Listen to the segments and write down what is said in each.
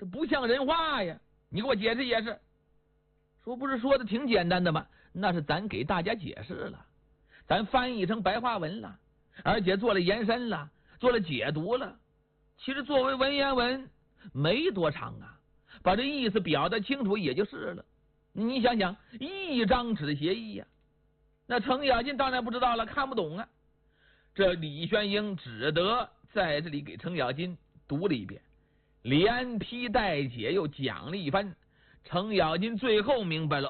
这不像人话呀！你给我解释解释。说不是说的挺简单的吗？那是咱给大家解释了，咱翻译成白话文了，而且做了延伸了，做了解读了。其实作为文言文没多长啊，把这意思表达清楚也就是了。你想想，一张纸的协议呀，那程咬金当然不知道了，看不懂啊。这李玄英只得在这里给程咬金读了一遍，连批带解又讲了一番。程咬金最后明白了，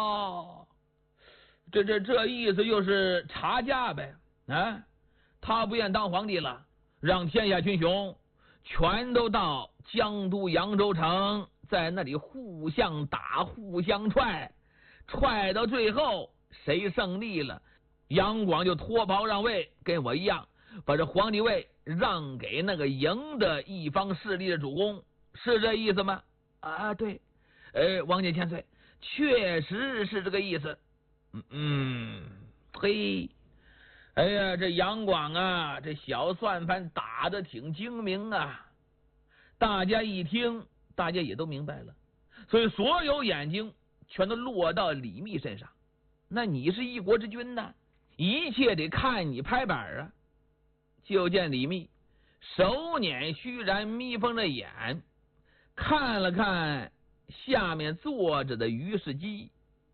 这意思就是查价呗啊！他不愿当皇帝了，让天下群雄全都到江都扬州城，在那里互相打互相踹，踹到最后谁胜利了，杨广就脱袍让位，跟我一样把这皇帝位让给那个赢的一方势力的主公，是这意思吗？啊，对，王爷千岁，确实是这个意思。嘿，哎呀，这杨广啊，这小算盘打得挺精明啊！大家一听，大家也都明白了，所以所有眼睛全都落到李密身上。那你是一国之君呐，一切得看你拍板啊！就见李密手捻虚髯，眯缝着眼，看了看下面坐着的于世基，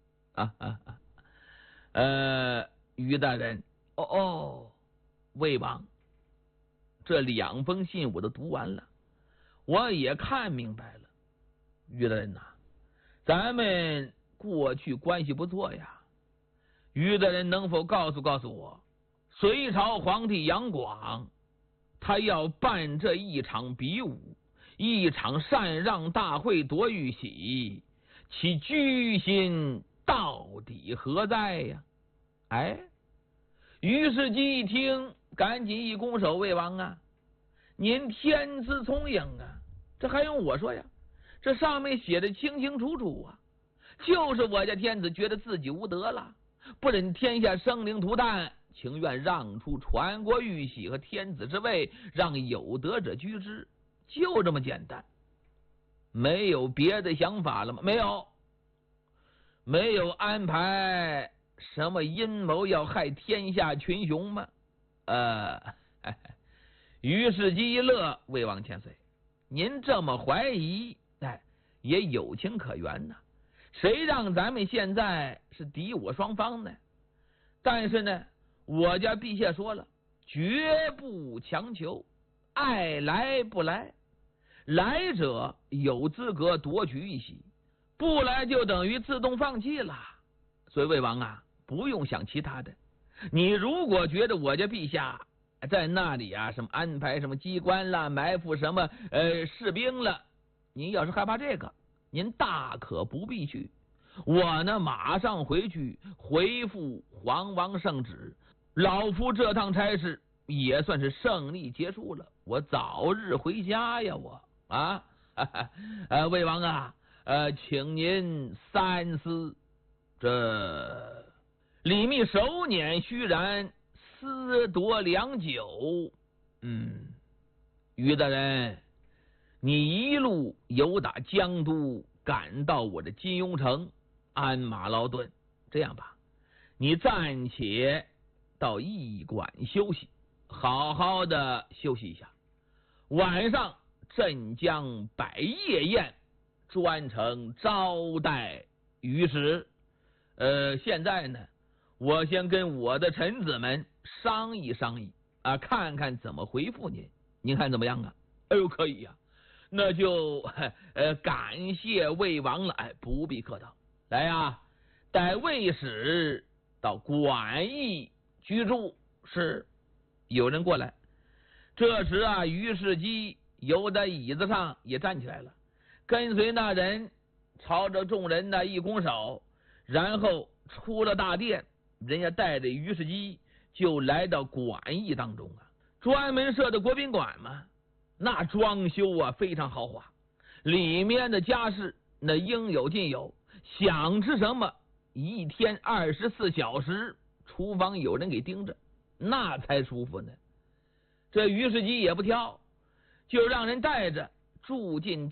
于大人，魏王，这2封信我都读完了，我也看明白了。于大人呐，咱们过去关系不错呀，于大人能否告诉我，隋朝皇帝杨广他要办这一场比武，一场禅让大会夺玉玺，其居心到底何在呀？于世基一听，赶紧一拱手，魏王啊，您天资聪颖啊，这还用我说呀？这上面写的清清楚楚啊，就是我家天子觉得自己无德了，不忍天下生灵涂炭，情愿让出传国玉玺和天子之位，让有德者居之，就这么简单，没有别的想法了吗？没有安排什么阴谋要害天下群雄吗？于世基一乐，魏王千岁，您这么怀疑，也有情可原呐。谁让咱们现在是敌我双方呢？但是呢，我家陛下说了，绝不强求，爱来不来，来者有资格夺取玉玺，不来就等于自动放弃了。所以魏王啊，不用想其他的，你如果觉得我家陛下在那里啊，什么安排什么机关啦，埋伏什么士兵了，您要是害怕这个，您大可不必去。我呢，马上回去回复皇王圣旨，老夫这趟差事也算是胜利结束了，我早日回家呀！魏王啊，请您三思。这李密手捻虚髯，思夺良久。于大人，你一路由打江都赶到我的金庸城，鞍马劳顿，这样吧，你暂且到驿馆休息，好好的休息一下。晚上朕将摆夜宴，专程招待于使。现在呢，我先跟我的臣子们商议商议啊，看看怎么回复您。您看怎么样啊？可以呀，那就感谢魏王了。不必客套。来呀，带魏使到馆驿居住。是。有人过来。这时啊，于世基由在椅子上也站起来了，跟随那人朝着众人呢一拱手，然后出了大殿，人家带着于世基就来到馆驿当中啊，专门设的国宾馆嘛，那装修啊非常豪华，里面的家事那应有尽有，想吃什么一天24小时厨房有人给盯着，那才舒服呢。这于世基也不挑，就让人带着住进